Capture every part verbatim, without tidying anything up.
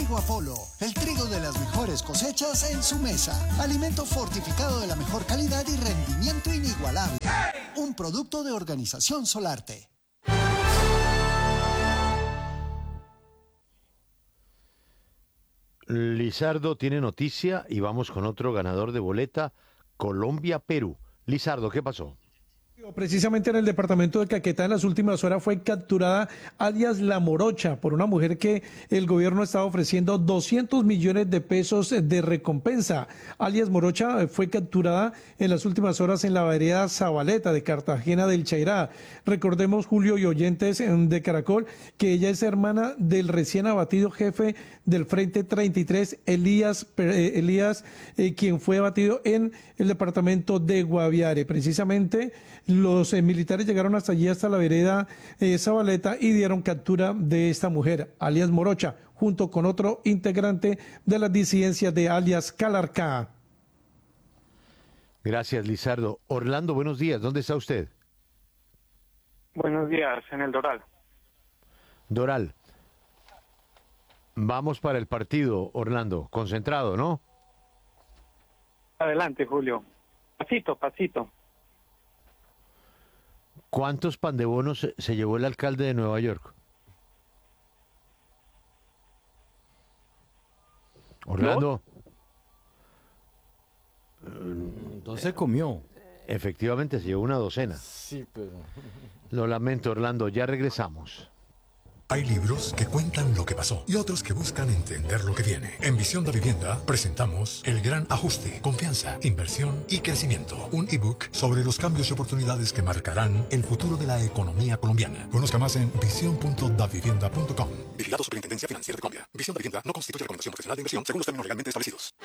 Trigo Apolo, el trigo de las mejores cosechas en su mesa. Alimento fortificado de la mejor calidad y rendimiento inigualable. Un producto de Organización Solarte. Lizardo tiene noticia y vamos con otro ganador de boleta, Colombia-Perú. Lizardo, ¿qué pasó? Precisamente en el departamento de Caquetá en las últimas horas fue capturada alias La Morocha por una mujer que el gobierno estaba ofreciendo doscientos millones de pesos de recompensa. Alias Morocha fue capturada en las últimas horas en la vereda Zabaleta de Cartagena del Chairá. Recordemos, Julio y oyentes de Caracol, que ella es hermana del recién abatido jefe del Frente treinta y tres, Elías, Elías eh, quien fue abatido en el departamento de Guaviare. Precisamente los eh, militares llegaron hasta allí, hasta la vereda eh, Zabaleta, y dieron captura de esta mujer, alias Morocha, junto con otro integrante de las disidencias de alias Calarcá. Gracias, Lizardo. Orlando, buenos días. ¿Dónde está usted? Buenos días, en el Doral. Doral. Vamos para el partido, Orlando. Concentrado, ¿no? Adelante, Julio. Pasito, pasito. ¿Cuántos pandebonos se, se llevó el alcalde de Nueva York? Orlando. Entonces comió. Efectivamente, se llevó una docena. Sí, pero... Lo lamento, Orlando. Ya regresamos. Hay libros que cuentan lo que pasó y otros que buscan entender lo que viene. En Visión da Vivienda presentamos El Gran Ajuste, Confianza, Inversión y Crecimiento. Un ebook sobre los cambios y oportunidades que marcarán el futuro de la economía colombiana. Conozca más en visión punto davivienda punto com. Vigilado Superintendencia Financiera de Colombia. Visión da Vivienda no constituye recomendación profesional de inversión según los términos legalmente establecidos.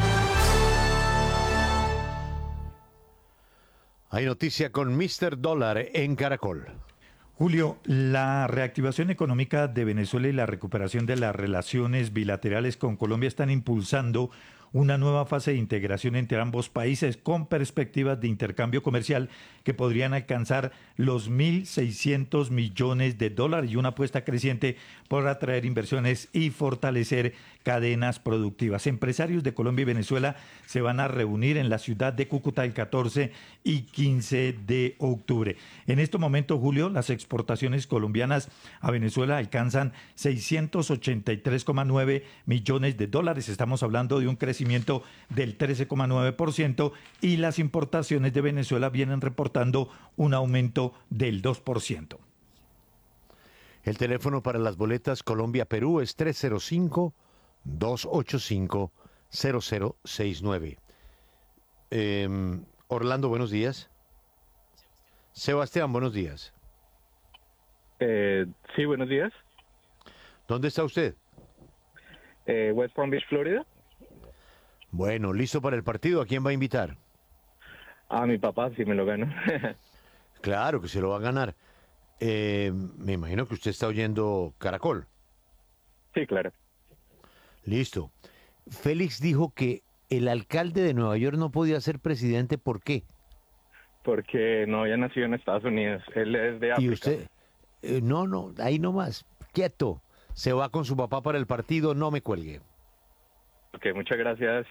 Hay noticia con míster Dólar en Caracol. Julio, la reactivación económica de Venezuela y la recuperación de las relaciones bilaterales con Colombia están impulsando una nueva fase de integración entre ambos países con perspectivas de intercambio comercial que podrían alcanzar los mil seiscientos millones de dólares y una apuesta creciente por atraer inversiones y fortalecer cadenas productivas. Empresarios de Colombia y Venezuela se van a reunir en la ciudad de Cúcuta el catorce y quince de octubre. En este momento, Julio, las exportaciones colombianas a Venezuela alcanzan seiscientos ochenta y tres coma nueve millones de dólares. Estamos hablando de un crecimiento del trece coma nueve por ciento y las importaciones de Venezuela vienen reportando un aumento del dos por ciento. El teléfono para las boletas Colombia-Perú es tres cero cinco, dos ocho cinco, cero cero seis nueve. Eh, Orlando, buenos días. Sebastián, buenos días. Eh, sí, buenos días. ¿Dónde está usted? Eh, West Palm Beach, Florida. Bueno, listo para el partido. ¿A quién va a invitar? A mi papá, si me lo gano. Claro que se lo va a ganar. Eh, me imagino que usted está oyendo Caracol. Sí, claro. Listo. Félix dijo que el alcalde de Nueva York no podía ser presidente. ¿Por qué? Porque no había nacido en Estados Unidos. Él es de África. Y usted, eh, no, no, ahí nomás, quieto. Se va con su papá para el partido, no me cuelgue. Ok, muchas gracias.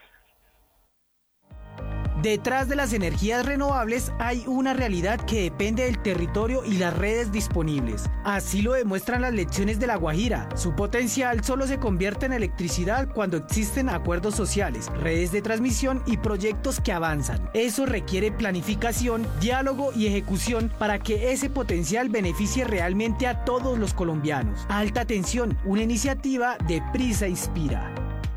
Detrás de las energías renovables hay una realidad que depende del territorio y las redes disponibles. Así lo demuestran las lecciones de La Guajira. Su potencial solo se convierte en electricidad cuando existen acuerdos sociales, redes de transmisión y proyectos que avanzan. Eso requiere planificación, diálogo y ejecución para que ese potencial beneficie realmente a todos los colombianos. Alta Tensión, una iniciativa de Prisa Inspira.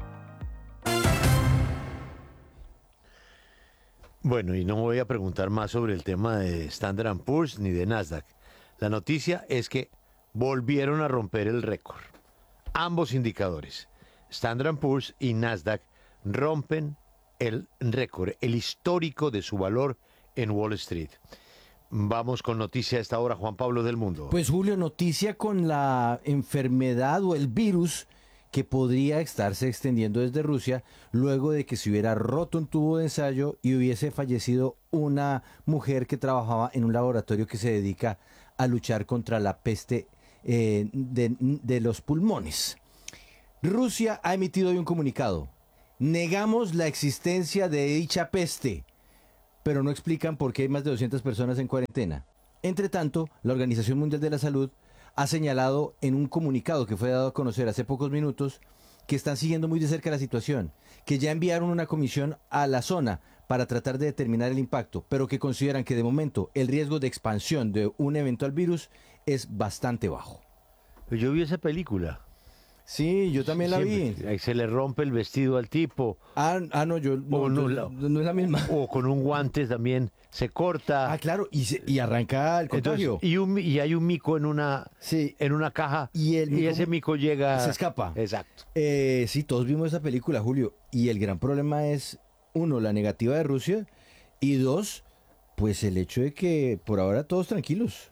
Bueno, y no voy a preguntar más sobre el tema de Standard and Poor's ni de Nasdaq. La noticia es que volvieron a romper el récord. Ambos indicadores, Standard and Poor's y Nasdaq, rompen el récord, el histórico de su valor en Wall Street. Vamos con noticia a esta hora, Juan Pablo del Mundo. Pues Julio, noticia con la enfermedad o el virus que podría estarse extendiendo desde Rusia luego de que se hubiera roto un tubo de ensayo y hubiese fallecido una mujer que trabajaba en un laboratorio que se dedica a luchar contra la peste eh, de, de los pulmones. Rusia ha emitido hoy un comunicado. Negamos la existencia de dicha peste, pero no explican por qué hay más de doscientas personas en cuarentena. Entre tanto, la Organización Mundial de la Salud ha señalado en un comunicado que fue dado a conocer hace pocos minutos que están siguiendo muy de cerca la situación, que ya enviaron una comisión a la zona para tratar de determinar el impacto, pero que consideran que de momento el riesgo de expansión de un eventual virus es bastante bajo. Yo vi esa película. Sí, yo también la vi. Ahí se le rompe el vestido al tipo. Ah, ah no, yo no, O no, yo- la- no es la misma. O con un guante también se corta. Ah, claro, y, se- y arranca el contagio. Entonces, y, un, mi- y hay un mico en una, Sí. en una caja Y el mico- ese mico llega... se escapa. Exacto. Eh, sí, todos vimos esa película, Julio. Y el gran problema es, uno, la negativa de Rusia. Y dos, pues el hecho de que por ahora todos tranquilos.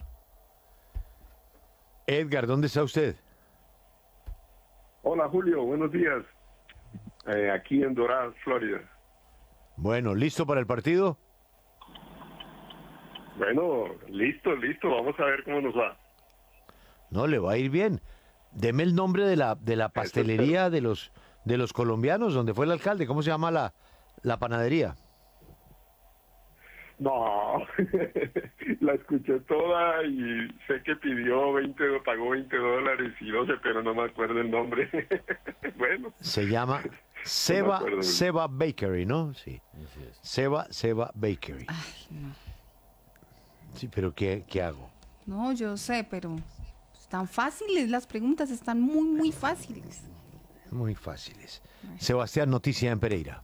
Edgar, ¿dónde está usted? Hola Julio, buenos días. Eh, aquí en Doral, Florida. Bueno, ¿listo para el partido? Bueno, listo, listo. Vamos a ver cómo nos va. No, le va a ir bien. Deme el nombre de la, de la pastelería de los, de los colombianos, donde fue el alcalde. ¿Cómo se llama la, la panadería? No, la escuché toda y sé que pidió veinte, pagó veinte dólares y no sé, pero no me acuerdo el nombre. Bueno, Se llama Seba, acuerdo. Seba Bakery, ¿no? Sí. Seba, Seba Bakery. Sí, pero ¿qué, qué hago? No, yo sé, pero están fáciles, las preguntas están muy, muy fáciles. Muy fáciles. Sebastián, noticia en Pereira.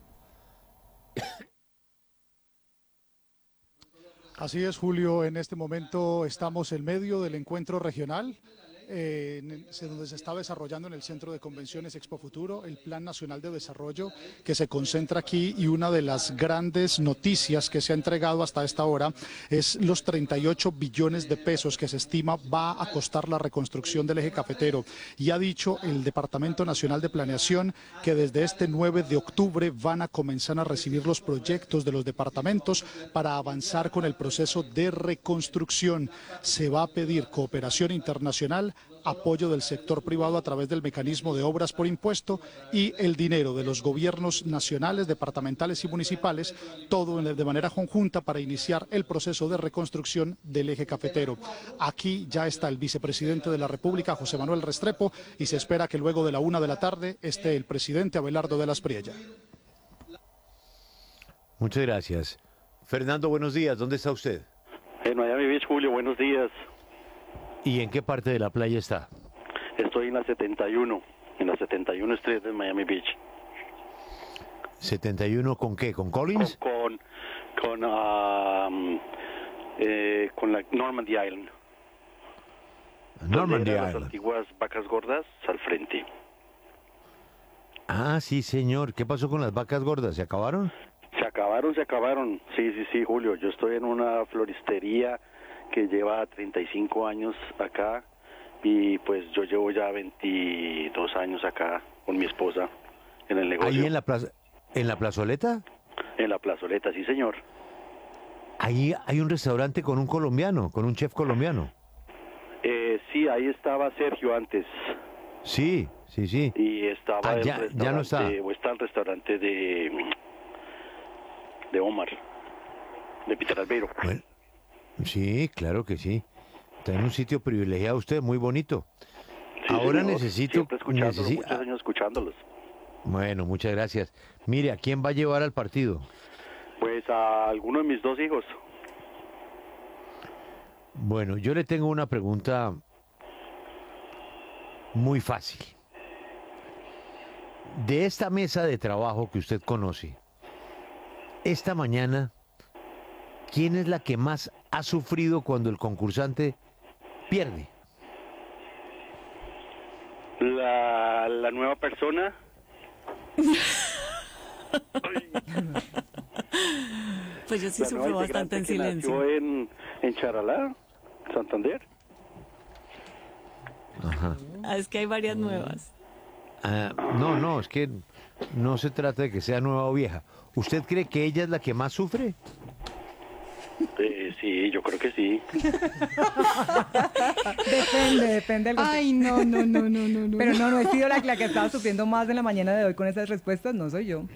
Así es, Julio. En este momento estamos en medio del encuentro regional, eh, en el- donde se está desarrollando en el Centro de Convenciones Expo Futuro el Plan Nacional de Desarrollo que se concentra aquí, y una de las grandes noticias que se ha entregado hasta esta hora es los treinta y ocho billones de pesos que se estima va a costar la reconstrucción del eje cafetero. Y ha dicho el Departamento Nacional de Planeación que desde este nueve de octubre van a comenzar a recibir los proyectos de los departamentos para avanzar con el proceso de reconstrucción. Se va a pedir cooperación internacional, apoyo del sector privado a través del mecanismo de obras por impuesto y el dinero de los gobiernos nacionales, departamentales y municipales, todo en- de manera conjunta para iniciar el proceso de reconstrucción del eje cafetero. Aquí ya está el vicepresidente de la República, José Manuel Restrepo, y se espera que luego de la una de la tarde esté el presidente Abelardo de las Priella. Muchas gracias. Fernando, buenos días. ¿Dónde está usted? En Miami Beach, Julio, buenos días. ¿Y en qué parte de la playa está? Estoy en la setenta y uno, en la setenta y uno Street de Miami Beach. ¿setenta y uno con qué? ¿Con Collins? Con, con, um, eh, con la Normandy Island. Normandy Donde eran Island. Las antiguas vacas gordas al frente. Ah, sí, señor. ¿Qué pasó con las vacas gordas? ¿Se acabaron? Se acabaron, se acabaron. Sí, sí, sí, Julio. Yo estoy en una floristería que lleva treinta y cinco años acá y pues yo llevo ya veintidós años acá con mi esposa en el negocio. ¿Ahí en la plaza, en la plazoleta? En la plazoleta, sí, señor. Ahí hay un restaurante con un colombiano, con un chef colombiano. Eh, sí, ahí estaba Sergio antes. Sí, sí, sí. Y estaba Ah, el ya- ya no está. restaurante, o está el restaurante de de Omar, de Peter Albeiro. Bueno, sí, claro que sí. Está en un sitio privilegiado usted, muy bonito. Sí, Ahora señor, necesito... siempre escuchándolos, necesi- muchos años escuchándolos. Bueno, muchas gracias. Mire, ¿a quién va a llevar al partido? Pues a alguno de mis dos hijos. Bueno, yo le tengo una pregunta muy fácil. De esta mesa de trabajo que usted conoce, esta mañana, ¿quién es la que más ha sufrido cuando el concursante pierde? La, la nueva persona. Pues yo sí la sufro nueva bastante en integrante que silencio. nació en, en Charalá, Santander. Ajá. Ah, es que hay varias nuevas. Ah, no, no, es que no se trata de que sea nueva o vieja. ¿Usted cree que ella es la que más sufre? Eh, sí, yo creo que sí. Depende, depende del Ay, no, no, no, no, no, no. Pero no, no he sido la, la que estaba sufriendo más en la mañana de hoy con esas respuestas, no soy yo.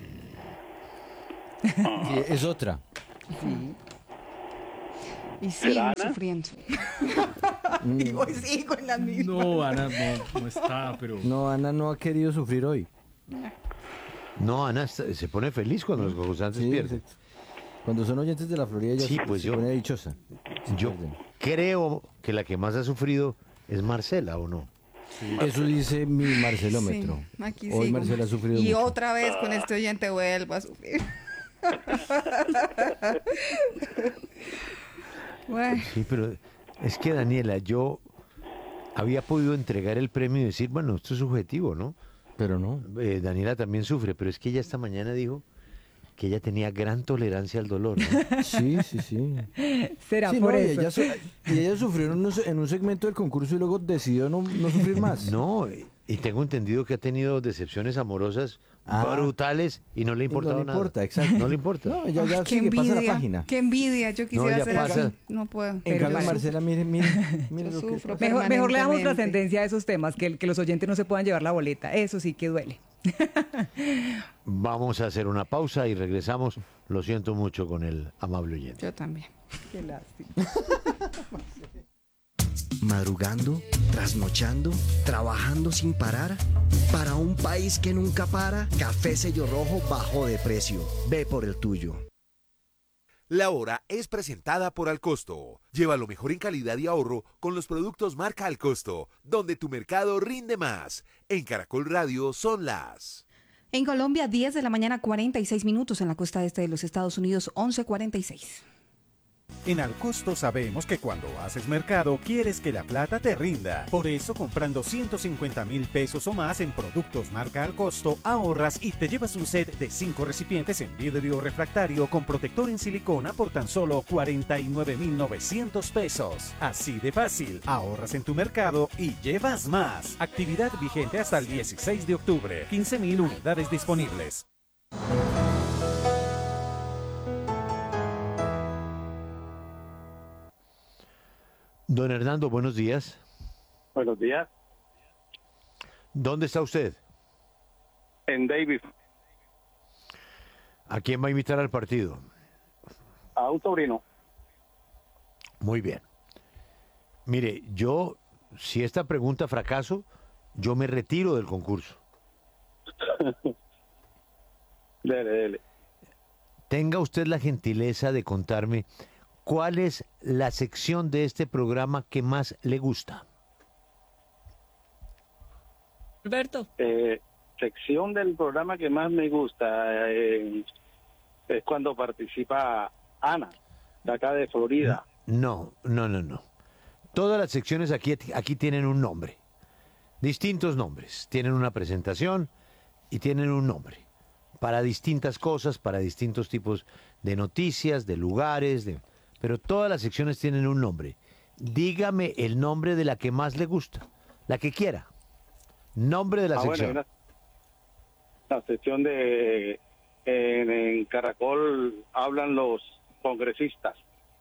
Sí, es otra. Sí. Y siguen sufriendo. Y hoy sigo en la misma. No, Ana no, no está, pero... No, Ana no ha querido sufrir hoy. No, Ana está- se pone feliz cuando los concursantes Sí, pierden. exacto. Cuando son oyentes de la Florida ya Sí, se, pues se yo- pone dichosa. Yo creo que la que más ha sufrido es Marcela, ¿o no? Eso dice mi Marcelómetro. Sí, aquí Hoy sigo. Marcela ha sufrido Y mucho. otra vez con este oyente vuelvo a sufrir. Bueno, Sí, pero es que Daniela, yo había podido entregar el premio y decir, bueno, esto es subjetivo, ¿no? Pero no. Eh, Daniela también sufre, pero es que ella esta mañana dijo que ella tenía gran tolerancia al dolor, ¿no? Sí, sí, sí. Será Sí, por no, y eso. ella, su- y ella sufrió en un, en un segmento del concurso y luego decidió no, no sufrir más. No, y tengo entendido que ha tenido decepciones amorosas Ah. brutales y no le ha Y no importado le nada. importa, exacto. No le importa. No, ella ya qué sigue, pasa la envidia, página. qué envidia. Yo quisiera ya ser pasa. así. No puedo. En Pero cambio, yo Marcela, mire, mire, mire lo que sufro pasa. Mejor, mejor le damos permanentemente. trascendencia a esos temas, que, que los oyentes no se puedan llevar la boleta. Eso sí que duele. Vamos a hacer una pausa y regresamos. Lo siento mucho con el amable oyente. Yo también. Qué lástima. Madrugando, trasnochando, trabajando sin parar. Para un país que nunca para, Café Sello Rojo bajó de precio. Ve por el tuyo. La hora es presentada por Alcosto. Lleva lo mejor en calidad y ahorro con los productos marca Alcosto, donde tu mercado rinde más. En Caracol Radio son las... En Colombia, diez de la mañana, cuarenta y seis minutos. En la costa este de los Estados Unidos, once cuarenta y seis. En Alcosto sabemos que cuando haces mercado quieres que la plata te rinda. Por eso, comprando ciento cincuenta mil pesos o más en productos marca Alcosto, ahorras y te llevas un set de cinco recipientes en vidrio refractario con protector en silicona por tan solo cuarenta y nueve mil novecientos pesos. Así de fácil, ahorras en tu mercado y llevas más. Actividad vigente hasta el dieciséis de octubre. quince mil unidades disponibles. Don Hernando, buenos días. Buenos días. ¿Dónde está usted? En Davis, ¿A quién va a invitar al partido? a un sobrino. Muy bien. Mire, yo, si esta pregunta fracaso, yo me retiro del concurso. Dele, dele. Tenga usted la gentileza de contarme cuál es la sección de este programa que más le gusta. Alberto. Eh, sección del programa que más me gusta eh, es cuando participa Ana, de acá de Florida. No, no, no, no. Todas las secciones aquí, aquí tienen un nombre. Distintos nombres. Tienen una presentación y tienen un nombre. Para distintas cosas, para distintos tipos de noticias, de lugares, de... pero todas las secciones tienen un nombre. Dígame el nombre de la que más le gusta, la que quiera. Nombre de la Ah, bueno, sección. hay una- la sección de en, en Caracol hablan los congresistas.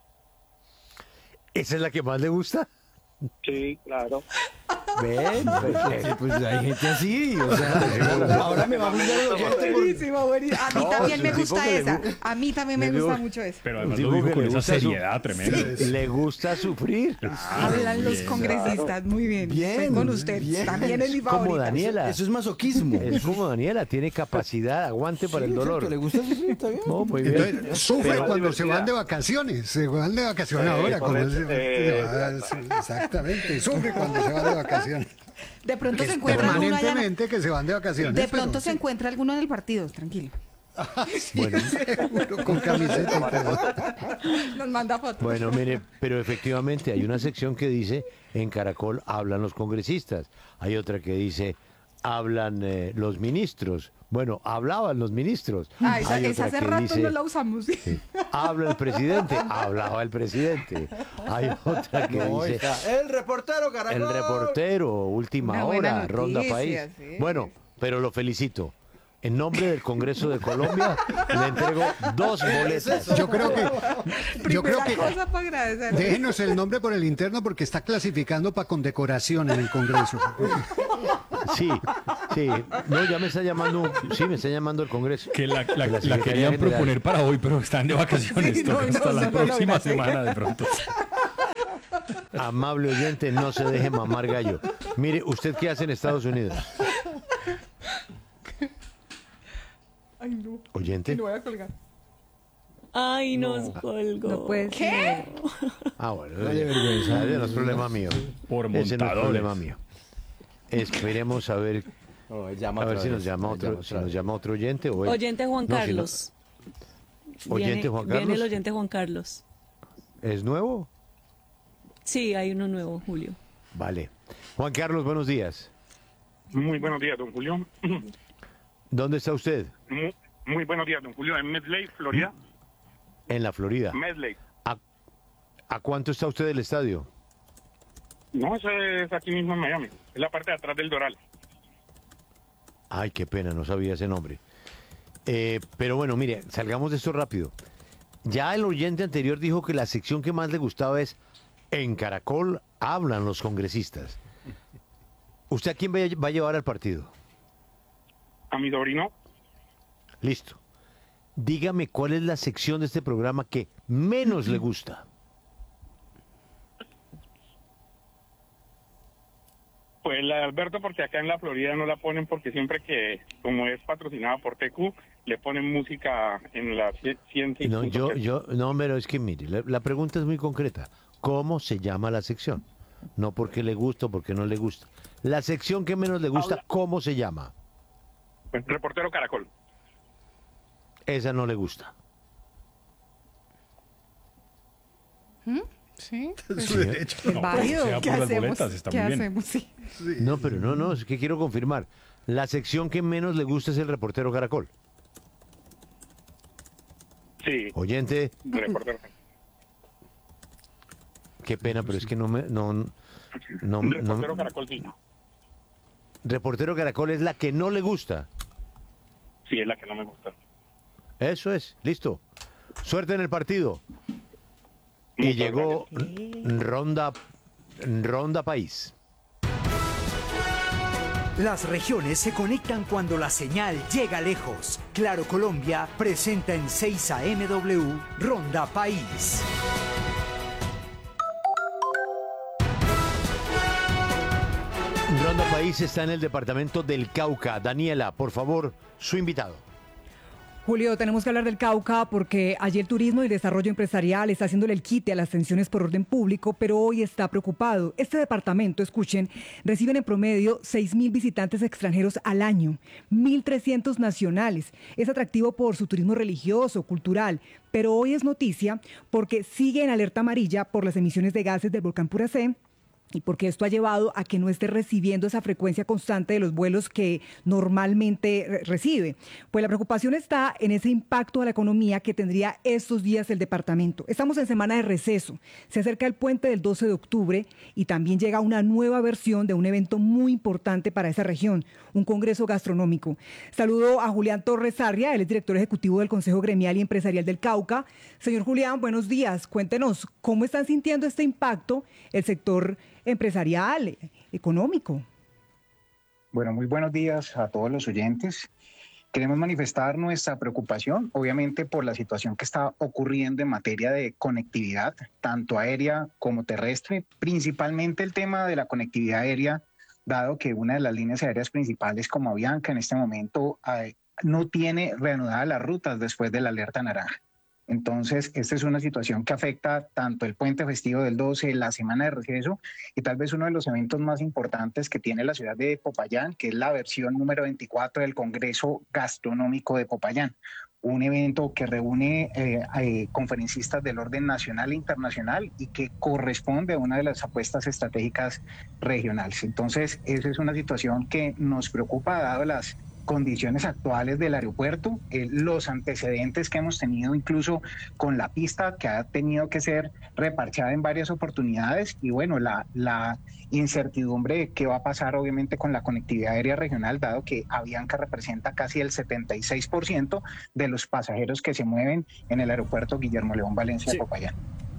¿Esa es la que más le gusta? Sí, claro. Ven, pues, pues hay gente así, o sea, ahora me va a brindar el oyente por- Buenísimo, buenísimo. A mí No, también es me un tipo gusta que le esa. gu- A mí también me le gusta gu- mucho esa. Pero Un además tipo lo dijo que con le esa gusta su- seriedad tremenda. Le gusta sufrir. Hablan los bien. congresistas, muy bien. Bien, Estoy con usted. bien. También es mi Como favorita. Daniela. Eso es masoquismo. Es como Daniela, tiene capacidad, aguante para el Sí, dolor. exacto, le gusta sufrir, está bien. No, muy bien. Entonces, sufre Pero- cuando se van de vacaciones, se van de vacaciones Eh, ahora. Como correcto, se- eh, ah, sí, exactamente, sufre cuando se van de vacaciones. De pronto Que se es encuentra alguno allá. permanentemente que se van de vacaciones. De pronto pero- se encuentra alguno en el partido, tranquilo. Bueno, Seguro, con camiseta y todo. Nos manda fotos. bueno, mire, pero efectivamente hay una sección que dice en Caracol hablan los congresistas. Hay otra que dice hablan eh, los ministros. Bueno, hablaban los ministros. Ah, esa, Hay esa otra hace que rato dice, no la usamos. sí, habla el presidente, hablaba el presidente. Hay otra que No, dice hija, el reportero, Caracol. el reportero, última Una buena hora, ronda noticia, país. sí. Bueno, pero lo felicito. en nombre del Congreso de Colombia, le entrego dos boletas. Yo creo que, yo creo que cosa para agradecer. déjenos el nombre por el interno porque está clasificando para condecoración en el Congreso. Sí, sí. No, ya me está llamando, sí, me está llamando el Congreso. Que la, la, La la Secretaría querían General. proponer para hoy, pero están de vacaciones. Sí, no, toca no, hasta la no, no, próxima no, no, semana de pronto. Amable oyente, no se deje mamar gallo. Mire, ¿usted qué hace en Estados Unidos? Ay, no. ¿Oyente? Sí, lo voy a colgar. Ay, nos colgó. No puede ¿Qué? Ah, bueno, Qué oye, vergüenza. ese no es problema mío. Por Ese no es montadores. problema mío. Esperemos a ver, No, llama a ver otra si vez, nos llama otro, llama si otra nos vez. llama otro oyente o él. Oyente Juan No, si no- Carlos. Oyente Viene- Juan Viene el Carlos. oyente Juan Carlos. ¿Es nuevo? Sí, hay uno nuevo, Julio. Vale. Juan Carlos, buenos días. Muy buenos días, don Julio. ¿Dónde está usted? Muy, muy buenos días, don Julio. En Medley, Florida. En la Florida. Medley. ¿A, a cuánto está usted del estadio? No, eso es aquí mismo en Miami. Es la parte de atrás del Doral. Ay, qué pena, no sabía ese nombre. Eh, pero bueno, mire, salgamos de esto rápido. Ya el oyente anterior dijo que la sección que más le gustaba es En Caracol hablan los congresistas. ¿Usted a quién va a- va a llevar al partido? A mi sobrino. Listo. Dígame cuál es la sección de este programa que menos le gusta. Pues la de Alberto, porque acá en la Florida no la ponen porque siempre que, como es patrocinada por T Q, le ponen música en la ci- ciencia. y No, punto yo, que- yo, no, pero es que mire, la, la pregunta es muy concreta. ¿Cómo se llama la sección? No porque le gusta o porque no le gusta. La sección que menos le gusta, ¿cómo se llama? Pues, Reportero Caracol. Esa no le gusta. ¿Mm? Sí. Su derecho. Es No, válido. sea por ¿Qué las hacemos? boletas, está ¿Qué muy bien. hacemos? Sí. No, pero no, no, es que quiero confirmar. La sección que menos le gusta es el reportero Caracol. Sí. Oyente, Reportero. qué pena, pero es que no me... No, no, no- Reportero Caracol, sí. reportero Caracol es la que no le gusta. Sí, es la que no me gusta. Eso es, listo. Suerte en el partido. Y llegó Ronda, Ronda País. Las regiones se conectan cuando la señal llega lejos. Claro Colombia presenta en seis A M W Ronda País. Ronda País está en el departamento del Cauca. Daniela, por favor, su invitado. Julio, tenemos que hablar del Cauca porque allí el turismo y el desarrollo empresarial está haciéndole el quite a las tensiones por orden público, pero hoy está preocupado. Este departamento, escuchen, reciben en promedio seis mil visitantes extranjeros al año, mil trescientos nacionales. Es atractivo por su turismo religioso, cultural, pero hoy es noticia porque sigue en alerta amarilla por las emisiones de gases del volcán Puracé. Y porque esto ha llevado a que no esté recibiendo esa frecuencia constante de los vuelos que normalmente re- recibe. Pues la preocupación está en ese impacto a la economía que tendría estos días el departamento. Estamos en semana de receso, se acerca el puente del doce de octubre y también llega una nueva versión de un evento muy importante para esa región, un congreso gastronómico. Saludo a Julián Torres Arria, él es director ejecutivo del Consejo Gremial y Empresarial del Cauca. Señor Julián, buenos días. Cuéntenos, ¿cómo están sintiendo este impacto el sector empresarial, económico? Bueno, muy buenos días a todos los oyentes. Queremos manifestar nuestra preocupación, obviamente, por la situación que está ocurriendo en materia de conectividad, tanto aérea como terrestre, principalmente el tema de la conectividad aérea, dado que una de las líneas aéreas principales como Avianca en este momento eh, no tiene reanudadas las rutas después de la alerta naranja. Entonces, esta es una situación que afecta tanto el puente festivo del doce, la semana de receso y tal vez uno de los eventos más importantes que tiene la ciudad de Popayán, que es la versión número veinticuatro del Congreso Gastronómico de Popayán. Un evento que reúne eh, eh, conferencistas del orden nacional e internacional y que corresponde a una de las apuestas estratégicas regionales. Entonces, esa es una situación que nos preocupa dado las condiciones actuales del aeropuerto, eh, los antecedentes que hemos tenido incluso con la pista que ha tenido que ser reparchada en varias oportunidades y bueno, la, la incertidumbre de qué va a pasar obviamente con la conectividad aérea regional, dado que Avianca representa casi el setenta y seis por ciento de los pasajeros que se mueven en el aeropuerto Guillermo León Valencia de Popayán.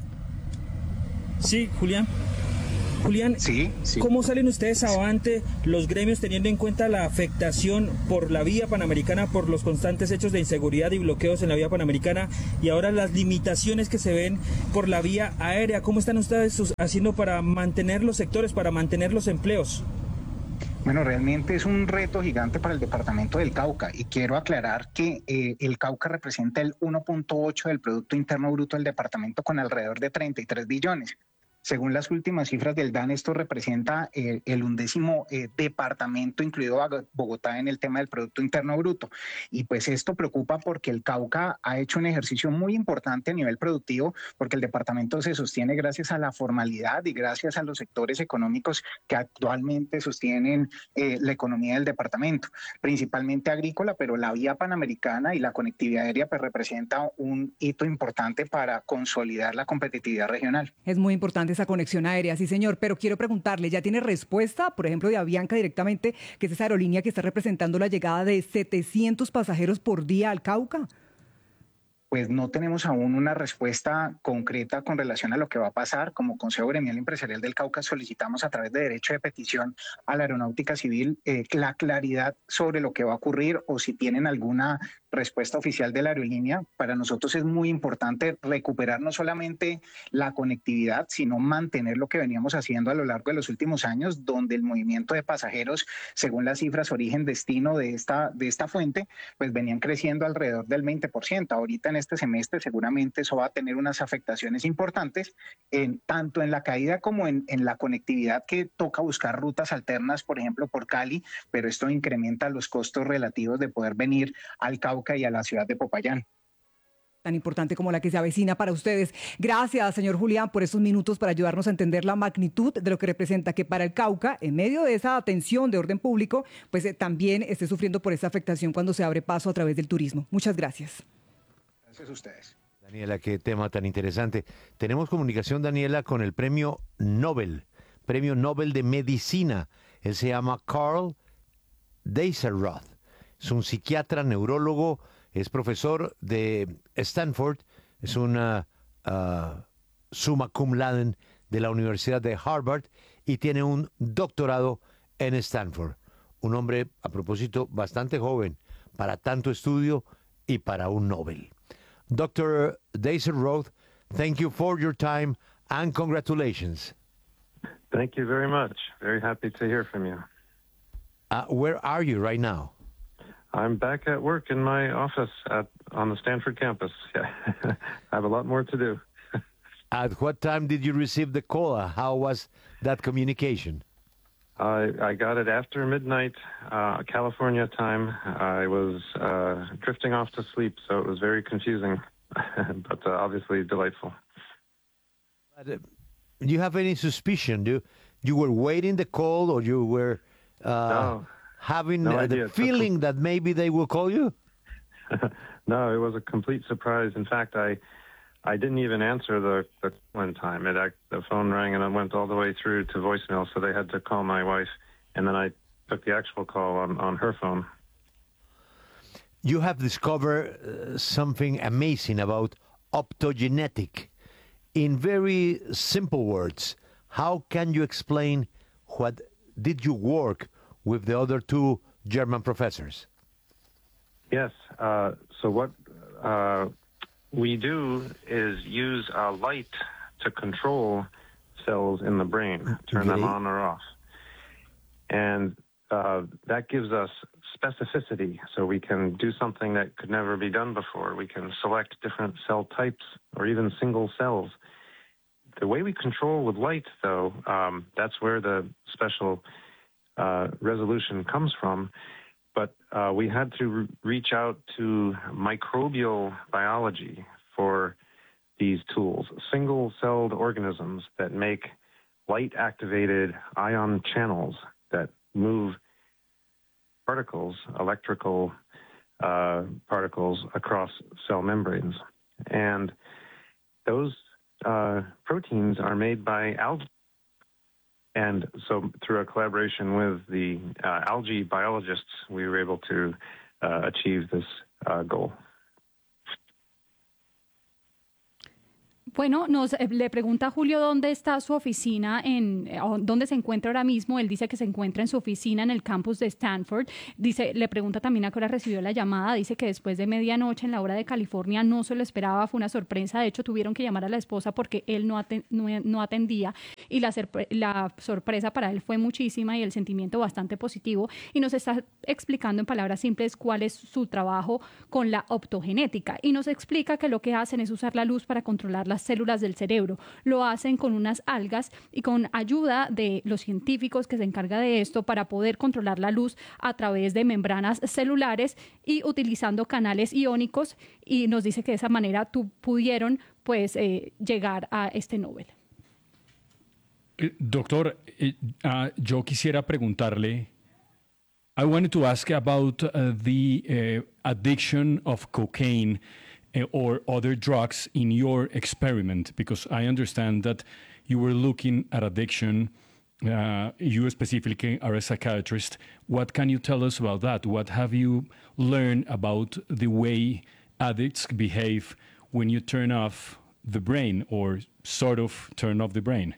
Sí, Julián. Julián, sí, sí. ¿Cómo salen ustedes avante los gremios teniendo en cuenta la afectación por la vía panamericana, por los constantes hechos de inseguridad y bloqueos en la vía panamericana y ahora las limitaciones que se ven por la vía aérea? ¿Cómo están ustedes haciendo para mantener los sectores, para mantener los empleos? Bueno, realmente es un reto gigante para el departamento del Cauca y quiero aclarar que eh, el Cauca representa el uno punto ocho del Producto Interno Bruto del departamento con alrededor de treinta y tres billones. Según las últimas cifras del D A N, esto representa eh, el undécimo eh, departamento, incluido Bogotá, en el tema del Producto Interno Bruto. Y pues esto preocupa porque el Cauca ha hecho un ejercicio muy importante a nivel productivo, porque el departamento se sostiene gracias a la formalidad y gracias a los sectores económicos que actualmente sostienen eh, la economía del departamento, principalmente agrícola, pero la vía panamericana y la conectividad aérea pues representa un hito importante para consolidar la competitividad regional. Es muy importante esa conexión aérea, sí señor, pero quiero preguntarle, ¿ya tiene respuesta, por ejemplo, de Avianca directamente, que es esa aerolínea que está representando la llegada de setecientos pasajeros por día al Cauca? Pues no tenemos aún una respuesta concreta con relación a lo que va a pasar. Como Consejo Gremial Empresarial del Cauca solicitamos a través de derecho de petición a la Aeronáutica Civil eh, la claridad sobre lo que va a ocurrir o si tienen alguna respuesta oficial de la aerolínea. Para nosotros es muy importante recuperar no solamente la conectividad, sino mantener lo que veníamos haciendo a lo largo de los últimos años, donde el movimiento de pasajeros, según las cifras origen-destino de esta, de esta fuente, pues venían creciendo alrededor del veinte por ciento. Ahorita en este semestre seguramente eso va a tener unas afectaciones importantes, en, tanto en la caída como en, en la conectividad, que toca buscar rutas alternas, por ejemplo, por Cali, pero esto incrementa los costos relativos de poder venir al Cauca y a la ciudad de Popayán. Tan importante como la que se avecina para ustedes. Gracias, señor Julián, por estos minutos para ayudarnos a entender la magnitud de lo que representa que para el Cauca, en medio de esa atención de orden público, pues eh, también esté sufriendo por esa afectación cuando se abre paso a través del turismo. Muchas gracias. Gracias a ustedes. Daniela, qué tema tan interesante. Tenemos comunicación, Daniela, con el premio Nobel, premio Nobel de Medicina. Él se llama Karl Deisseroth. Es un psiquiatra, neurólogo, es profesor de Stanford, es una uh, summa cum laude de la Universidad de Harvard y tiene un doctorado en Stanford. Un hombre, a propósito, bastante joven para tanto estudio y para un Nobel. Doctor Deisseroth, thank you for your time and congratulations. Thank you very much. Very happy to hear from you. Uh, where are you right now? I'm back at work in my office at on the Stanford campus. Yeah. I have a lot more to do. At what time did you receive the call? How was that communication? I, I got it after midnight, uh, California time. I was uh, drifting off to sleep, so it was very confusing, but uh, obviously delightful. But, uh, do you have any suspicion? Do you were waiting the call, or you were uh, no, having no uh, idea. the feeling that maybe they will call you? No, it was a complete surprise. In fact, I I didn't even answer the, the one time. It the phone rang and it went all the way through to voicemail, so they had to call my wife, and then I took the actual call on, on her phone. You have discovered uh, something amazing about optogenetic. In very simple words, how can you explain what did you work with the other two German professors? Yes. Uh, so what uh, we do is use uh, light to control cells in the brain, turn Okay. them on or off. And uh, that gives us specificity, so we can do something that could never be done before. We can select different cell types or even single cells. The way we control with light, though, um, that's where the special uh, resolution comes from. But uh, we had to re- reach out to microbial biology for these tools, single-celled organisms that make light-activated ion channels that move particles, electrical uh, particles across cell membranes. And those uh, proteins are made by algae. And so through a collaboration with the uh, algae biologists, we were able to uh, achieve this uh, goal. Bueno, nos eh, le pregunta a Julio dónde está su oficina, en eh, dónde se encuentra ahora mismo. Él dice que se encuentra en su oficina en el campus de Stanford. Dice, le pregunta también a qué hora recibió la llamada. Dice que después de medianoche en la hora de California no se lo esperaba, fue una sorpresa. De hecho, tuvieron que llamar a la esposa porque él no, aten no, no atendía y la, la sorpresa para él fue muchísima y el sentimiento bastante positivo. Y nos está explicando en palabras simples cuál es su trabajo con la optogenética. Y nos explica que lo que hacen es usar la luz para controlar las células del cerebro. Lo hacen con unas algas y con ayuda de los científicos que se encargan de esto para poder controlar la luz a través de membranas celulares y utilizando canales iónicos, y nos dice que de esa manera tu, pudieron pues eh, llegar a este Nobel. Eh, doctor, eh, uh, yo quisiera preguntarle, I wanted to ask about uh, the uh, addiction of cocaine or other drugs in your experiment, because I understand that you were looking at addiction. Uh, you specifically are a psychiatrist. What can you tell us about that? What have you learned about the way addicts behave when you turn off the brain, or sort of turn off the brain?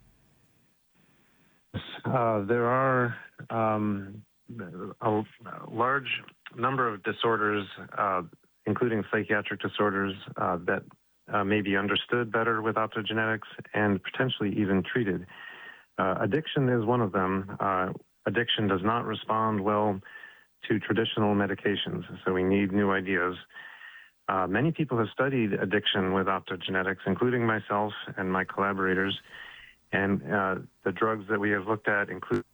Uh, there are um, a large number of disorders uh, including psychiatric disorders uh, that uh, may be understood better with optogenetics and potentially even treated. Uh, addiction is one of them. Uh, addiction does not respond well to traditional medications, so we need new ideas. Uh, many people have studied addiction with optogenetics, including myself and my collaborators, and uh, the drugs that we have looked at include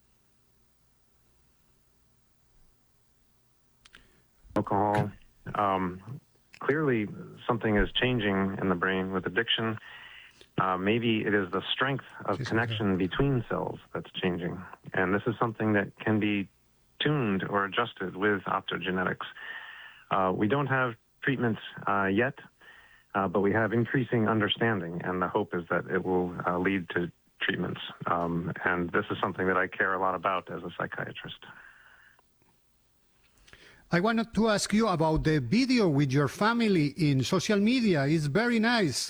alcohol. Um, clearly, something is changing in the brain with addiction. Uh, maybe it is the strength of connection between cells that's changing. And this is something that can be tuned or adjusted with optogenetics. Uh, we don't have treatments uh, yet, uh, but we have increasing understanding, and the hope is that it will uh, lead to treatments. Um, and this is something that I care a lot about as a psychiatrist. I wanted to ask you about the video with your family in social media. It's very nice.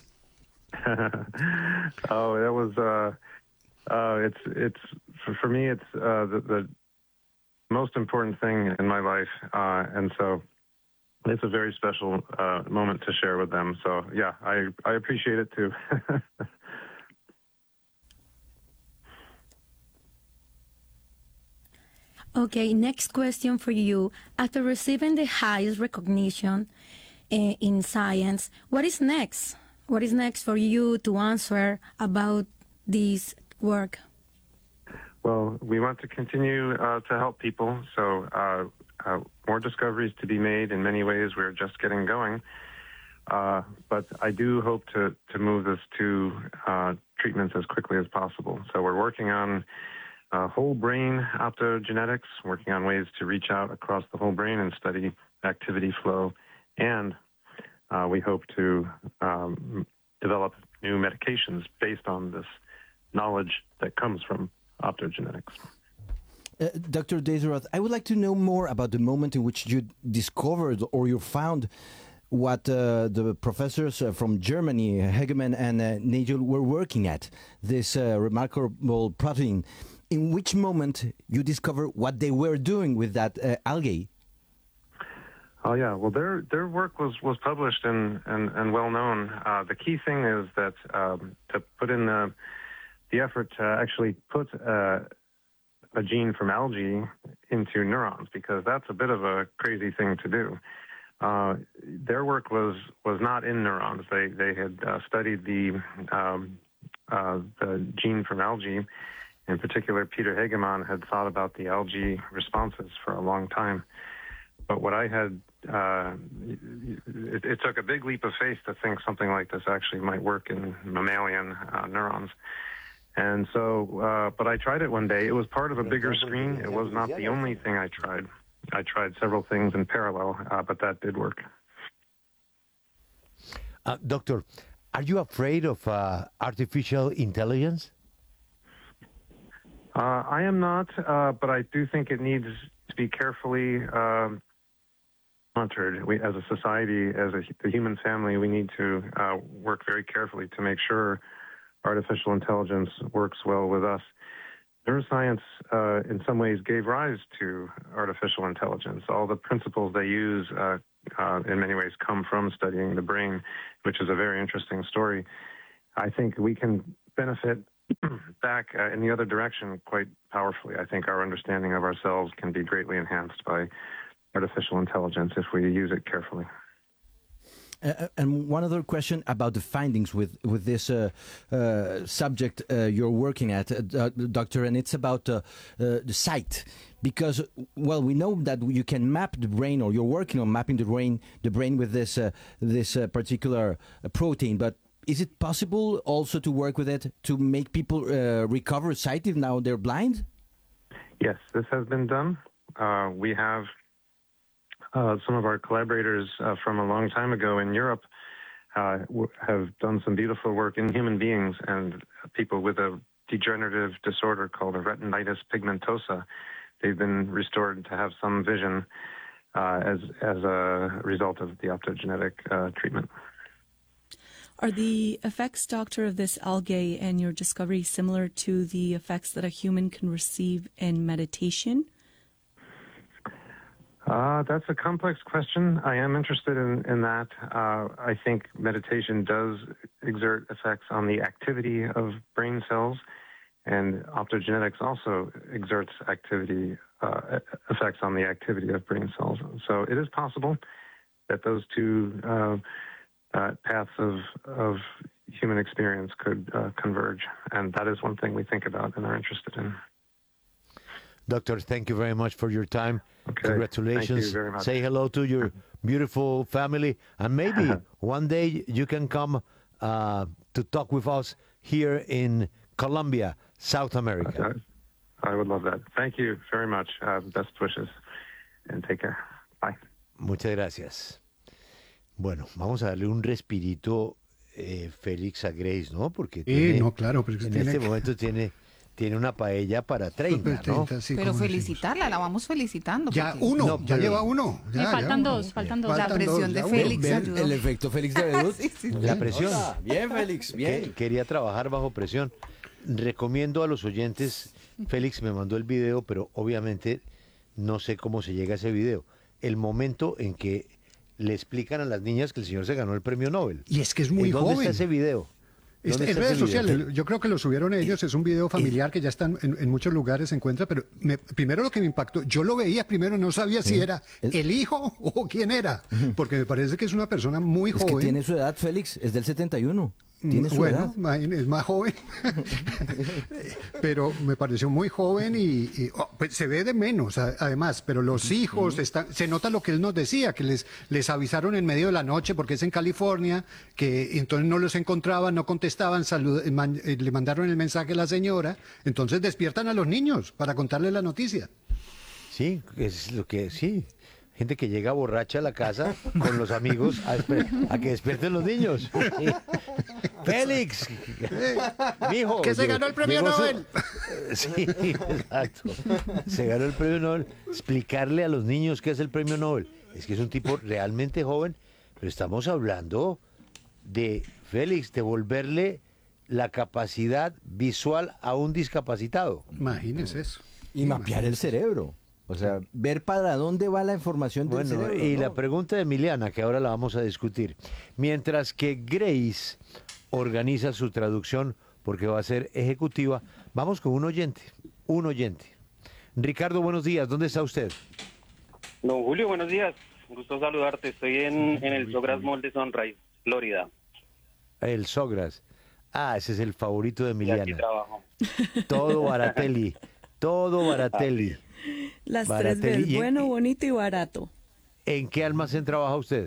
Oh, that was, uh, uh, it's, it's, for, for me, it's uh, the, the most important thing in my life. Uh, and so it's a very special uh, moment to share with them. So yeah, I, I appreciate it too. Okay, next question for you. After receiving the highest recognition uh, in science, what is next? What is next for you to answer about this work? Well, we want to continue uh, to help people, so uh, uh, more discoveries to be made. In many ways, we're just getting going. Uh, but I do hope to, to move this to uh, treatments as quickly as possible. So we're working on Uh, whole brain optogenetics, working on ways to reach out across the whole brain and study activity flow. And uh, we hope to um, develop new medications based on this knowledge that comes from optogenetics. Uh, Doctor Deisroth, I would like to know more about the moment in which you discovered or you found what uh, the professors uh, from Germany, Hegemann and uh, Nagel, were working at, this uh, remarkable protein. In which moment you discover what they were doing with that uh, algae? Oh yeah, well their their work was, was published and, and, and well known. Uh, the key thing is that um, to put in the, the effort to actually put uh, a gene from algae into neurons, because that's a bit of a crazy thing to do. Uh, their work was, was not in neurons. They they had uh, studied the um, uh, the gene from algae. In particular, Peter Hegemann had thought about the algae responses for a long time. But what I had, uh, it, it took a big leap of faith to think something like this actually might work in mammalian uh, neurons. And so, uh, but I tried it one day. It was part of a bigger screen. It was not the only thing I tried. I tried several things in parallel, uh, but that did work. Uh, doctor, are you afraid of uh, artificial intelligence? Uh, I am not, uh, but I do think it needs to be carefully um, monitored. We, as a society, as a, the human family, we need to uh, work very carefully to make sure artificial intelligence works well with us. Neuroscience, uh, in some ways, gave rise to artificial intelligence. All the principles they use, uh, uh, in many ways, come from studying the brain, which is a very interesting story. I think we can benefit back uh, in the other direction quite powerfully. I think our understanding of ourselves can be greatly enhanced by artificial intelligence if we use it carefully. Uh, and one other question about the findings with with this uh, uh, subject uh, you're working at, uh, doctor, and it's about uh, uh, the sight. Because, well, we know that you can map the brain, or you're working on mapping the brain, the brain with this uh, this uh, particular uh, protein. But is it possible also to work with it to make people uh, recover sight if now they're blind? Yes, this has been done. Uh, we have. Uh, some of our collaborators uh, from a long time ago in Europe uh, w- have done some beautiful work in human beings and people with a degenerative disorder called a retinitis pigmentosa. They've been restored to have some vision uh, as as a result of the optogenetic uh, treatment. Are the effects, doctor, of this algae and your discovery similar to the effects that a human can receive in meditation? Uh, that's a complex question. I am interested in, in that. Uh, I think meditation does exert effects on the activity of brain cells, and optogenetics also exerts activity uh, effects on the activity of brain cells. So it is possible that those two uh, uh, paths of, of human experience could uh, converge, and that is one thing we think about and are interested in. Doctor, thank you very much for your time. Okay. Congratulations. Thank you very much. Say hello to your beautiful family. And maybe one day you can come uh, to talk with us here in Colombia, South America. Okay. I would love that. Thank you very much. Uh, best wishes. And take care. Bye. Muchas gracias. Bueno, vamos a darle un respirito, eh, Félix, a Grace, ¿no? Porque Sí, tiene, no, claro, pero es que en tiene este que- momento tiene... Tiene una paella para treinta, ¿no? Pero felicitarla, la vamos felicitando. Ya porque- uno, No, ya pero- lleva uno. Sí, ya, faltan ya dos, uno. faltan dos. La Faltan presión dos, de ya Félix uno. ayudó. El efecto Félix de Bedut. Sí, sí, sí. La presión. Bien, Félix, bien. Que- quería trabajar bajo presión. Recomiendo a los oyentes, Félix me mandó el video, pero obviamente no sé cómo se llega a ese video. El momento en que le explican a las niñas que el señor se ganó el premio Nobel. Y es que es muy ¿En ¿Dónde joven. está ese video? Está ¿Dónde en está redes ese video? sociales, yo creo que lo subieron ellos, es un video familiar que ya están en, en muchos lugares, se encuentra, pero me- primero lo que me impactó, yo lo veía primero, no sabía si era el hijo o quién era, porque me parece que es una persona muy Es que joven. tiene su edad, Félix, es del setenta y uno. Tiene su Bueno, edad. ma- es más joven, pero me pareció muy joven y, y, oh, pues se ve de menos, a- además, pero los hijos, están, se nota lo que él nos decía, que les, les avisaron en medio de la noche, porque es en California, que entonces no los encontraban, no contestaban, salud- man- eh, le mandaron el mensaje a la señora, entonces despiertan a los niños para contarles la noticia. Sí, es lo que sí. Gente que llega borracha a la casa con los amigos a, esper- a que despierten los niños. Sí. Félix, mijo. ¡Que se llegó- ganó el premio llegó su- Nobel! Sí, exacto. Se ganó el premio Nobel. Explicarle a los niños qué es el premio Nobel. Es que es un tipo realmente joven, pero estamos hablando de, Félix, devolverle la capacidad visual a un discapacitado. Imagínese eso. Y mapear el cerebro. O sea, ver para dónde va la información del Bueno, cerebro. y ¿no? la pregunta de Emiliana, que ahora la vamos a discutir. Mientras que Grace organiza su traducción, porque va a ser ejecutiva, vamos con un oyente, un oyente. Ricardo, buenos días, ¿dónde está usted? Don Julio, buenos días. Un gusto saludarte. Estoy en, en el Sogras Mall de Sunrise, Florida. El Sogras. Ah, ese es el favorito de Y aquí Emiliana. trabajo. Todo Baratelli, todo Baratelli. Las Baratelli. tres veces, ¿Y en- bueno, bonito y barato. ¿En qué almacén trabaja usted?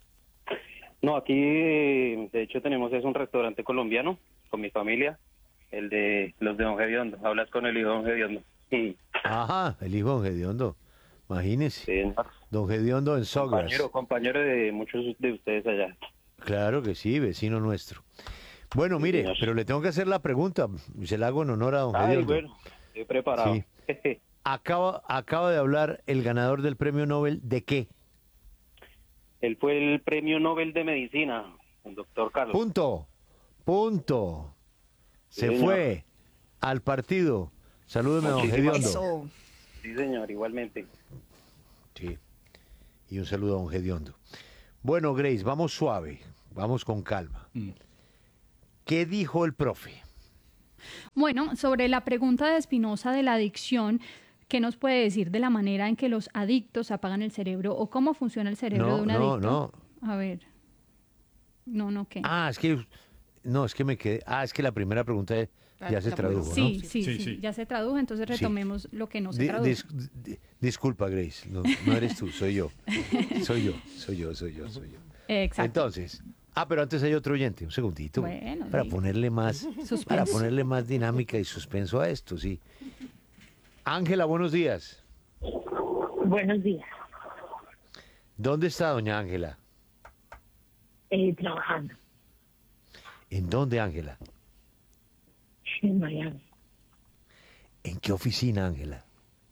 No, aquí eh, de hecho tenemos es un restaurante colombiano con mi familia. el de los de Don Gediondo. Hablas con el hijo de Don Gediondo. Sí. Ajá, el hijo de Don Gediondo. Imagínese. Sí, Don Gediondo en Sogras. compañero, compañero de muchos de ustedes allá. Claro que sí, vecino nuestro. Bueno, mire, señor. pero le tengo que hacer la pregunta. Se la hago en honor a Don Ay, Gediondo. bueno, estoy preparado. Sí. Acaba, acaba de hablar el ganador del premio Nobel, ¿de qué? Él fue el premio Nobel de Medicina, el doctor Carlos. Punto, punto. Se Sí, fue al partido. Salúdeme, Don Muchísimas Gediondo. gracias. Sí, señor, igualmente. Sí. Y un saludo a Don Gediondo. Bueno, Grace, vamos suave, vamos con calma. ¿Qué dijo el profe? Bueno, sobre la pregunta de Espinosa de la adicción, ¿qué nos puede decir de la manera en que los adictos apagan el cerebro o cómo funciona el cerebro No, de un no, adicto? no. A ver. No, no, ¿qué? Ah, es que no, es que me quedé. Ah, es que la primera pregunta ya se tradujo, ¿no? Sí, sí, sí, ya se tradujo, entonces Sí. retomemos lo que no se Di- tradujo. dis- di- disculpa, Grace, no, no eres tú, soy yo. Soy yo, soy yo, soy yo, soy yo. Exacto. Entonces, ah, pero antes hay otro oyente, un segundito, Bueno, para sí. ponerle más, Suspenso. para ponerle más dinámica y suspenso a esto, sí. Ángela, buenos días. Buenos días. ¿Dónde está doña Ángela? Eh, trabajando ¿En dónde, Ángela? en Miami. ¿En qué oficina, Ángela?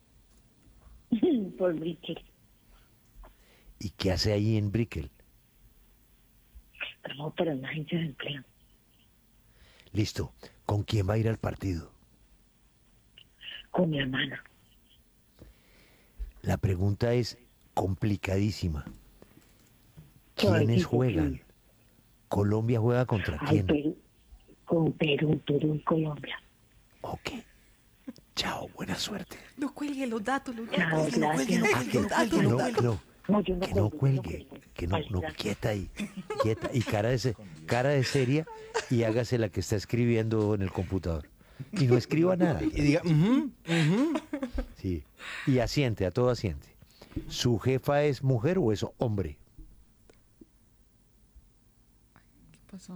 Por Brickell. ¿Y qué hace ahí en Brickell? Trabajo para una agencia de empleo. Listo. ¿Con quién va a ir al partido? Con mi hermana. La pregunta es complicadísima. ¿Qué ¿Quiénes equipo juegan? ¿Colombia juega contra Ay, quién? Perú, con Perú, Perú y Colombia. Ok. Chao, buena suerte. No cuelgue los datos, los Chao, datos. No cuelgue, no gracias. cuelgue los Que datos. no, no que cuelgue. no, No, yo no que no cuelgo, yo no cuelgue, cuelgo. que no, Ay, no, gracias. quieta ahí, quieta, y cara de, se- cara de seria, y hágase la que está escribiendo en el computador. Y no escriba nada. Y diga, ujú, ujú. Sí. Y asiente, a todo asiente. ¿Su jefa es mujer o es hombre? ¿Qué pasó?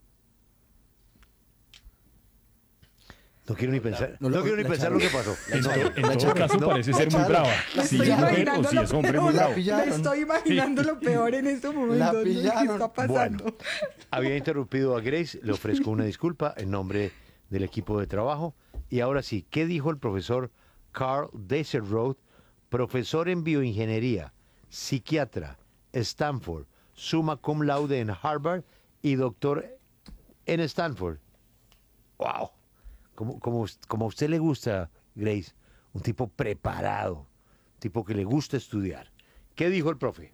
No quiero ni pensar, No, no, la- quiero ni la pensar echaron. lo que pasó. En, No, to- en no, todo caso no, parece la ser muy echaron. brava. Me Si estoy es mujer o imaginando si lo es hombre peor. muy La bravo. pillaron. Me estoy imaginando lo peor en este momento. La ¿Qué pillaron. está pasando? Bueno, había interrumpido a Grace, le ofrezco una disculpa en nombre del equipo de trabajo. Y ahora sí, ¿qué dijo el profesor Carl Deserroth, profesor en bioingeniería, psiquiatra, Stanford, summa cum laude en Harvard y doctor en Stanford? ¡Wow! Como, como, como a usted le gusta, Grace, un tipo preparado, un tipo que le gusta estudiar. ¿Qué dijo el profe?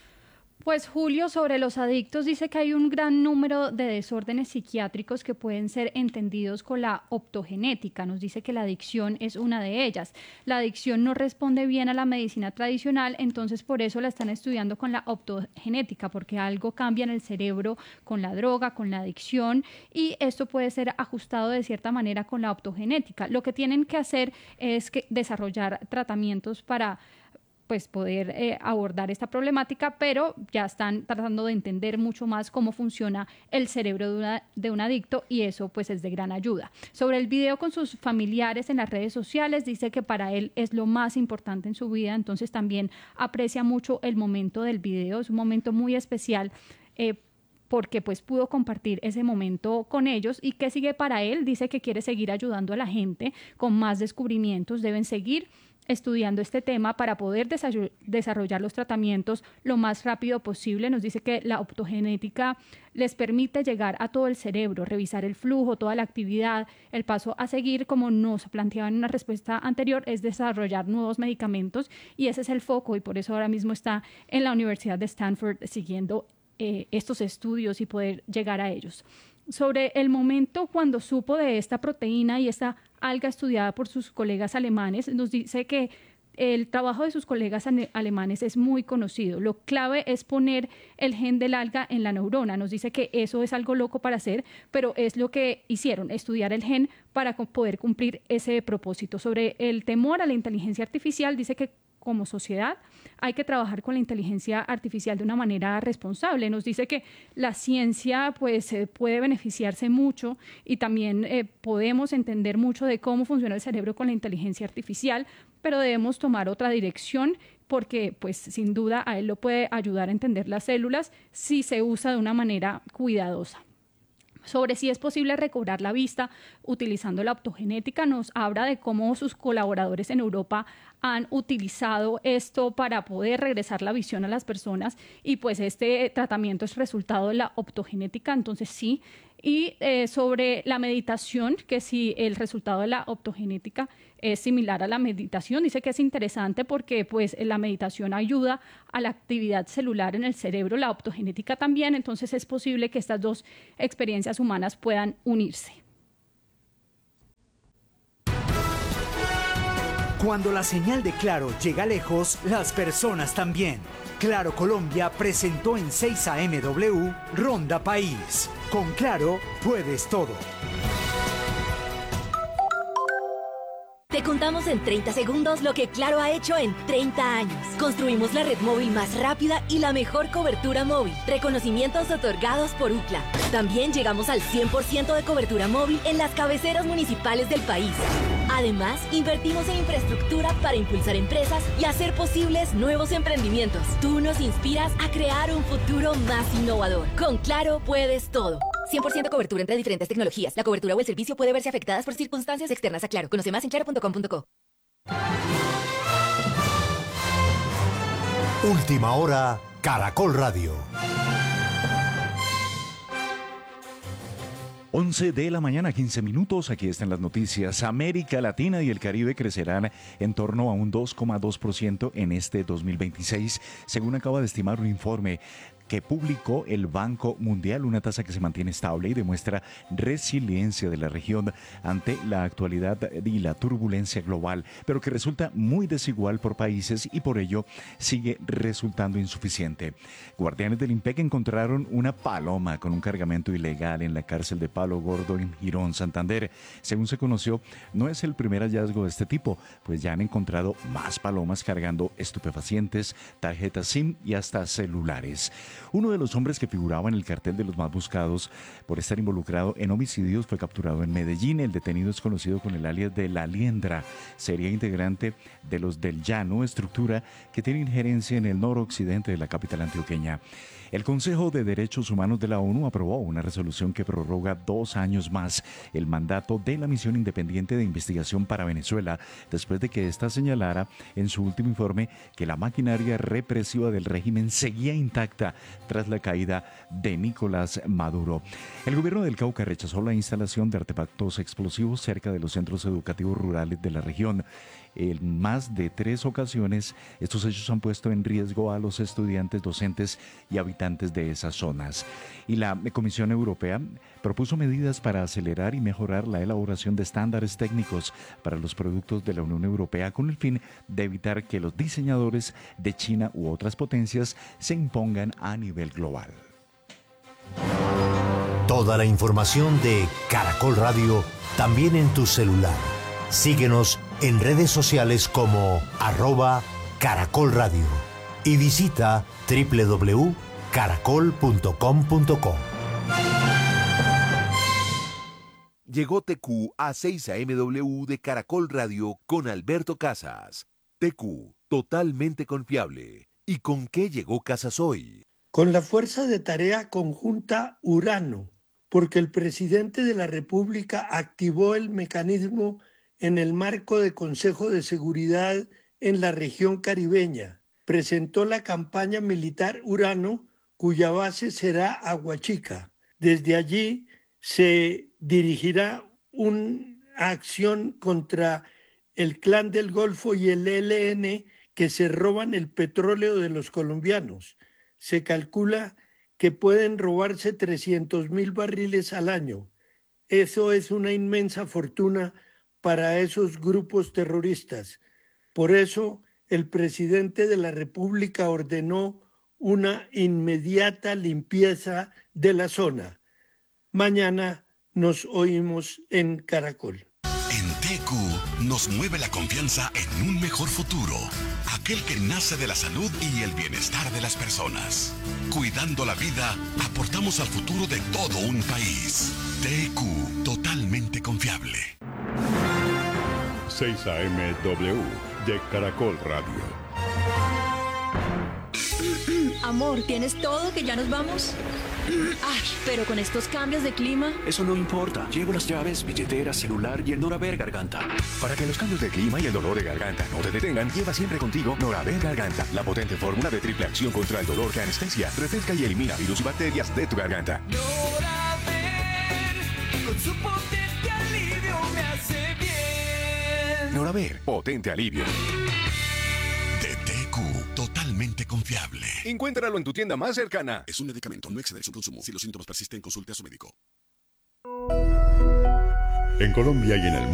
Pues Julio, sobre los adictos, dice que hay un gran número de desórdenes psiquiátricos que pueden ser entendidos con la optogenética. Nos dice que la adicción es una de ellas. La adicción no responde bien a la medicina tradicional, entonces por eso la están estudiando con la optogenética, porque algo cambia en el cerebro con la droga, con la adicción, y esto puede ser ajustado de cierta manera con la optogenética. Lo que tienen que hacer es que desarrollar tratamientos para pues poder eh, abordar esta problemática, pero ya están tratando de entender mucho más cómo funciona el cerebro de, una, de un adicto y eso pues es de gran ayuda. Sobre el video con sus familiares en las redes sociales, dice que para él es lo más importante en su vida, entonces también aprecia mucho el momento del video, es un momento muy especial eh, porque pues pudo compartir ese momento con ellos. ¿Y qué sigue para él? Dice que quiere seguir ayudando a la gente con más descubrimientos, deben seguir estudiando este tema para poder desarrollar los tratamientos lo más rápido posible. Nos dice que la optogenética les permite llegar a todo el cerebro, revisar el flujo, toda la actividad. El paso a seguir, como nos planteaba en una respuesta anterior, es desarrollar nuevos medicamentos y ese es el foco y por eso ahora mismo está en la Universidad de Stanford siguiendo eh, estos estudios y poder llegar a ellos. Sobre el momento cuando supo de esta proteína y esta alga estudiada por sus colegas alemanes, nos dice que el trabajo de sus colegas alemanes es muy conocido. Lo clave es poner el gen del alga en la neurona. Nos dice que eso es algo loco para hacer, pero es lo que hicieron, estudiar el gen para poder cumplir ese propósito. Sobre el temor a la inteligencia artificial, dice que como sociedad, hay que trabajar con la inteligencia artificial de una manera responsable. Nos dice que la ciencia pues, eh, puede beneficiarse mucho y también eh, podemos entender mucho de cómo funciona el cerebro con la inteligencia artificial, pero debemos tomar otra dirección porque pues, sin duda a él lo puede ayudar a entender las células si se usa de una manera cuidadosa. Sobre si es posible recobrar la vista utilizando la optogenética, nos habla de cómo sus colaboradores en Europa han utilizado esto para poder regresar la visión a las personas y pues este tratamiento es resultado de la optogenética, entonces sí. Y eh, sobre la meditación, que si el resultado de la optogenética es similar a la meditación, dice que es interesante porque pues la meditación ayuda a la actividad celular en el cerebro, la optogenética también, entonces es posible que estas dos experiencias humanas puedan unirse. Cuando la señal de Claro llega lejos, las personas también. Claro Colombia presentó en seis A M W Ronda País. Con Claro puedes todo. Te contamos en treinta segundos lo que Claro ha hecho en treinta años. Construimos la red móvil más rápida y la mejor cobertura móvil. Reconocimientos otorgados por U C L A. También llegamos al cien por ciento de cobertura móvil en las cabeceras municipales del país. Además, invertimos en infraestructura para impulsar empresas y hacer posibles nuevos emprendimientos. Tú nos inspiras a crear un futuro más innovador. Con Claro puedes todo. cien por ciento cobertura entre diferentes tecnologías. La cobertura o el servicio puede verse afectadas por circunstancias externas a Claro. Conoce más en claro punto com punto co. Última hora, Caracol Radio. once de la mañana, quince minutos. Aquí están las noticias. América Latina y el Caribe crecerán en torno a un dos coma dos por ciento en este dos mil veintiséis, según acaba de estimar un informe que publicó el Banco Mundial, una tasa que se mantiene estable y demuestra resiliencia de la región ante la actualidad y la turbulencia global, pero que resulta muy desigual por países y por ello sigue resultando insuficiente. Guardianes del IMPEC encontraron una paloma con un cargamento ilegal en la cárcel de Palo Gordo en Girón, Santander. Según se conoció, no es el primer hallazgo de este tipo, pues ya han encontrado más palomas cargando estupefacientes, tarjetas SIM y hasta celulares. Uno de los hombres que figuraba en el cartel de los más buscados por estar involucrado en homicidios fue capturado en Medellín. El detenido es conocido con el alias de La Liendra. Sería integrante de los del Llano, estructura que tiene injerencia en el noroccidente de la capital antioqueña. El Consejo de Derechos Humanos de la ONU aprobó una resolución que prorroga dos años más el mandato de la misión independiente de investigación para Venezuela, después de que ésta señalara en su último informe que la maquinaria represiva del régimen seguía intacta tras la caída de Nicolás Maduro. El gobierno del Cauca rechazó la instalación de artefactos explosivos cerca de los centros educativos rurales de la región. En más de tres ocasiones, estos hechos han puesto en riesgo a los estudiantes, docentes y habitantes de esas zonas. Y la Comisión Europea propuso medidas para acelerar y mejorar la elaboración de estándares técnicos para los productos de la Unión Europea con el fin de evitar que los diseñadores de China u otras potencias se impongan a nivel global. Toda la información de Caracol Radio también en tu celular. Síguenos en redes sociales como arroba Caracol Radio y visita doble u doble u doble u punto caracol punto com punto co. Llegó T Q a seis A M W de Caracol Radio con Alberto Casas. T Q, totalmente confiable. ¿Y con qué llegó Casas hoy? Con la Fuerza de Tarea Conjunta Urano, porque el presidente de la República activó el mecanismo en el marco del Consejo de Seguridad en la región caribeña. Presentó la campaña militar Urano, cuya base será Aguachica. Desde allí se dirigirá una acción contra el Clan del Golfo y el E L N que se roban el petróleo de los colombianos. Se calcula que pueden robarse trescientos mil barriles al año. Eso es una inmensa fortuna para esos grupos terroristas. Por eso, el presidente de la República ordenó una inmediata limpieza de la zona. Mañana nos oímos en Caracol. En T Q nos mueve la confianza en un mejor futuro, aquel que nace de la salud y el bienestar de las personas. Cuidando la vida, aportamos al futuro de todo un país. T Q, totalmente confiable. seis A M W de Caracol Radio. Amor, ¿tienes todo que ya nos vamos? Ay, pero con estos cambios de clima... Eso no importa. Llevo las llaves, billetera, celular y el Noraver Garganta. Para que los cambios de clima y el dolor de garganta no te detengan, lleva siempre contigo Noraver Garganta, la potente fórmula de triple acción contra el dolor que anestesia, refresca y elimina virus y bacterias de tu garganta. Noraver, con su potente alivio me hace bien. Noraver, potente alivio. De T Q, totalmente confiable. Encuéntralo en tu tienda más cercana. Es un medicamento, no exceder su consumo. Si los síntomas persisten, consulte a su médico. En Colombia y en el mundo.